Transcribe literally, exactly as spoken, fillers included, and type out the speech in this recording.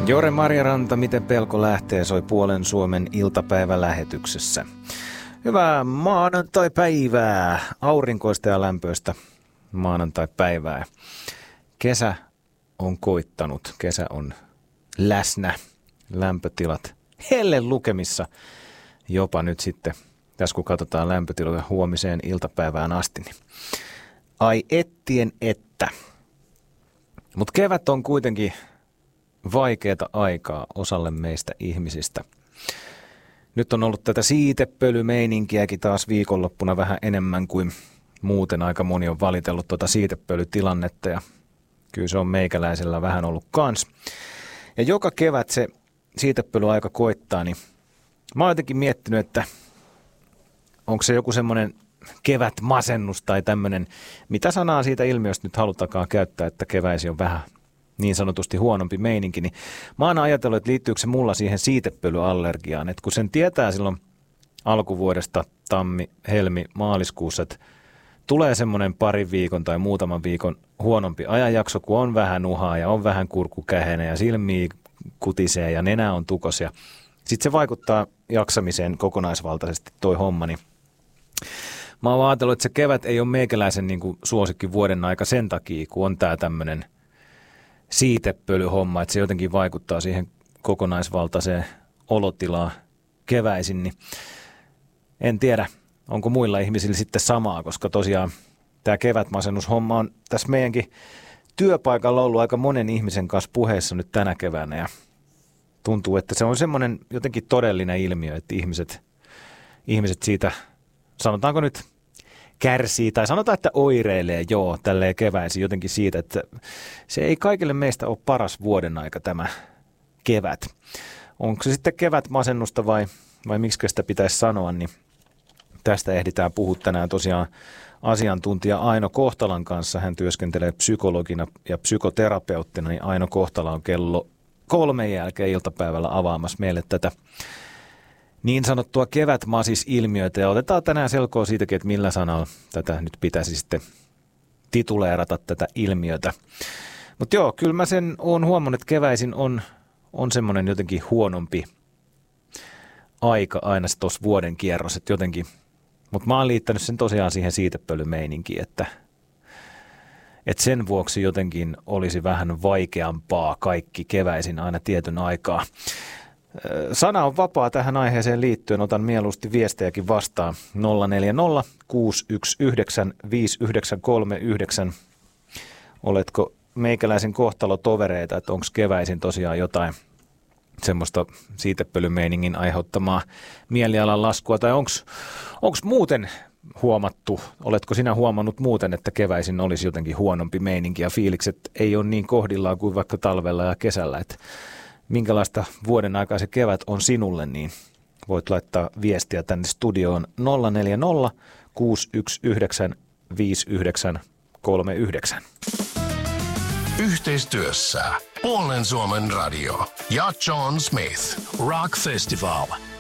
Jore Marjaranta, miten pelko lähtee, soi Puolen Suomen iltapäivälähetyksessä. Hyvää maanantai-päivää, aurinkoista ja lämpöistä maanantai-päivää. Kesä on koittanut, kesä on läsnä, lämpötilat helle lukemissa jopa nyt sitten, tässä kun katsotaan lämpötiloja huomiseen iltapäivään asti. Niin ai ettien että. Mutta kevät on kuitenkin vaikeata aikaa osalle meistä ihmisistä. Nyt on ollut tätä siitepölymeininkiäkin taas viikonloppuna vähän enemmän kuin muuten. Aika moni on valitellut tuota siitepölytilannetta ja kyllä se on meikäläisellä vähän ollut kans. Ja joka kevät se siitepölyaika koittaa, niin mä oon jotenkin miettinyt, että onko se joku semmoinen kevätmasennus tai tämmöinen, mitä sanaa siitä ilmiöstä nyt halutakaan käyttää, että keväisi on vähän niin sanotusti huonompi meininki, niin mä oon ajatellut, että liittyykö se mulla siihen siitepölyallergiaan, että kun sen tietää silloin alkuvuodesta tammi, helmi, maaliskuussa, että tulee semmoinen parin viikon tai muutaman viikon huonompi ajanjakso, kun on vähän nuhaa ja on vähän kurkkukähenä ja silmiä kutisee ja nenä on tukos ja sitten se vaikuttaa jaksamiseen kokonaisvaltaisesti toi homma, niin mä oon ajatellut, että se kevät ei ole meikäläisen niin kuin suosikki vuoden aika sen takia, kun on tää tämmöinen siitepölyhomma, että se jotenkin vaikuttaa siihen kokonaisvaltaiseen olotilaan keväisin, niin en tiedä, onko muilla ihmisillä sitten samaa, koska tosiaan tämä kevätmasennushomma on tässä meidänkin työpaikalla ollut aika monen ihmisen kanssa puheessa nyt tänä keväänä ja tuntuu, että se on semmoinen jotenkin todellinen ilmiö, että ihmiset, ihmiset siitä, sanotaanko nyt, kärsii tai sanotaan, että oireilee joo tälleen keväisin jotenkin siitä, että se ei kaikille meistä ole paras vuoden aika tämä kevät. Onko se sitten kevätmasennusta vai, vai miksi sitä pitäisi sanoa, niin tästä ehditään puhua tänään tosiaan asiantuntija Aino Kohtalan kanssa. Hän työskentelee psykologina ja psykoterapeuttina, niin Aino Kohtala on kello kolmen jälkeen iltapäivällä avaamassa meille tätä niin sanottua kevätmasis-ilmiötä ja otetaan tänään selkoa siitäkin, että millä sanalla tätä nyt pitäisi sitten tituleerata tätä ilmiötä. Mutta joo, kyllä mä sen oon huomannut, että keväisin on, on semmoinen jotenkin huonompi aika aina se tuossa vuoden kierros, että jotenkin, mutta mä oon liittänyt sen tosiaan siihen siitepölymeininkiin, että, että sen vuoksi jotenkin olisi vähän vaikeampaa kaikki keväisin aina tietyn aikaa. Sana on vapaa tähän aiheeseen liittyen. Otan mieluusti viestejäkin vastaan. nolla neljä nolla kuusi yksi yhdeksän viisi yhdeksän kolme yhdeksän. Oletko meikäläisen kohtalotovereita, että onko keväisin tosiaan jotain semmoista siitepölymeiningin aiheuttamaa mielialan laskua, tai onko muuten huomattu, oletko sinä huomannut muuten, että keväisin olisi jotenkin huonompi meininki ja fiilikset ei ole niin kohdillaan kuin vaikka talvella ja kesällä, että minkälaista vuoden aikaa se kevät on sinulle, niin voit laittaa viestiä tänne studioon nolla neljä nolla kuusi yksi yhdeksän viisi yhdeksän kolme yhdeksän. Yhteistyössä Puolen Suomen radio ja John Smith Rock Festival.